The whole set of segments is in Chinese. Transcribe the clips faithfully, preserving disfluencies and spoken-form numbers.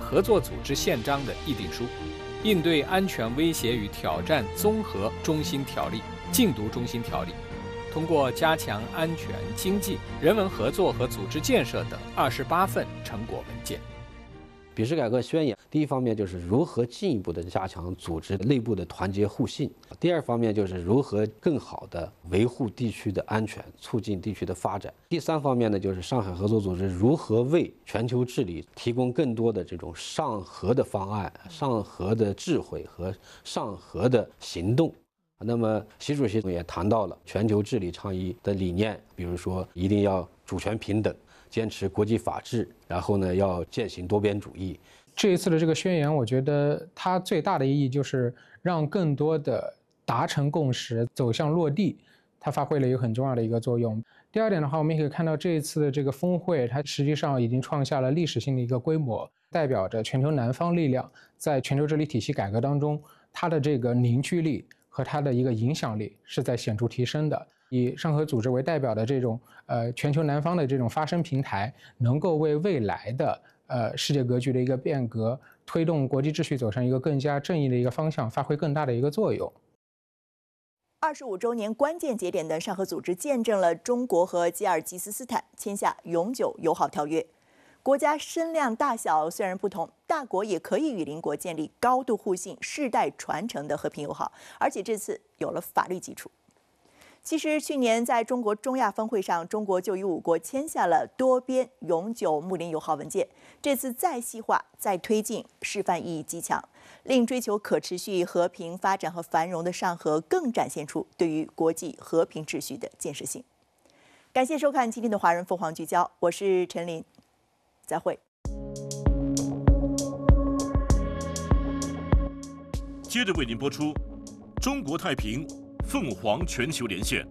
合作组织宪章的议定书，应对安全威胁与挑战综合中心条例、禁毒中心条例，通过加强安全、经济、人文合作和组织建设等二十八份成果文件。 比什改革宣言，第一方面就是如何进一步的加强组织内部的团结互信；第二方面就是如何更好的维护地区的安全，促进地区的发展；第三方面呢，就是上海合作组织如何为全球治理提供更多的这种上合的方案、上合的智慧和上合的行动。那么，习主席也谈到了全球治理倡议的理念，比如说一定要主权平等，坚持国际法治，然后呢要践行多边主义。 这一次的这个宣言，我觉得它最大的意义就是让更多的达成共识，走向落地，它发挥了一个很重要的一个作用。第二点的话，我们也可以看到这一次的这个峰会，它实际上已经创下了历史性的一个规模，代表着全球南方力量在全球治理体系改革当中，它的这个凝聚力和它的一个影响力是在显著提升的。以上合组织为代表的这种呃全球南方的这种发声平台，能够为未来的呃世界格局的一个变革，推动国际秩序走向一个更加正义的一个方向，发挥更大的一个作用。 二十五周年关键节点的上合组织见证了中国和吉尔吉斯斯坦签下永久友好条约。国家身量大小虽然不同，大国也可以与邻国建立高度互信、世代传承的和平友好，而且这次有了法律基础。其实，去年在中国中亚峰会上，中国就与五国签下了多边永久睦邻友好文件。这次再细化、再推进，示范意义极强，令追求可持续和平发展和繁荣的上合更展现出对于国际和平秩序的建设性。感谢收看今天的《华人凤凰聚焦》，我是陈琳，再会。 接着为您播出《中国太平》。凤凰全球连线，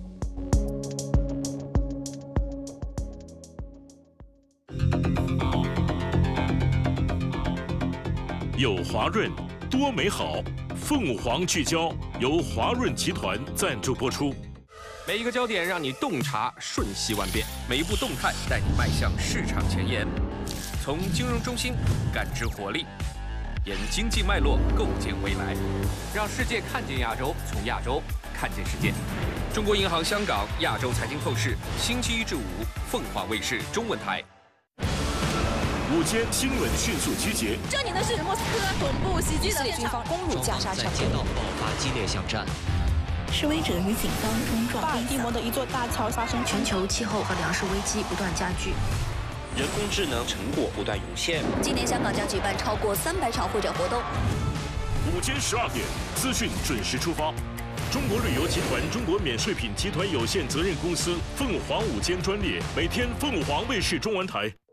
有华润多美好。凤凰聚焦由华润集团赞助播出。 每一个焦点让你洞察瞬息万变，每一步动态带你迈向市场前沿。从金融中心感知活力。沿经济脉络构建未来，让世界看见亚洲，从亚洲看见世界。中国银行香港亚洲财经透视，星期一至五，凤凰卫视中文台。 午间新闻迅速集结。 这里呢是莫斯科总部袭击的现场， 攻入加沙城， 街道爆发激烈巷战。 示威者与警方冲撞。 巴尔的摩的一座大桥发生全球气候和粮食危机不断加剧。 人工智能成果不断涌现。 今年香港将举办超过三百场会展活动。 午间十二点，资讯准时出发。中国旅游集团中国免税品集团有限责任公司凤凰午间专列，每天凤凰卫视中文台。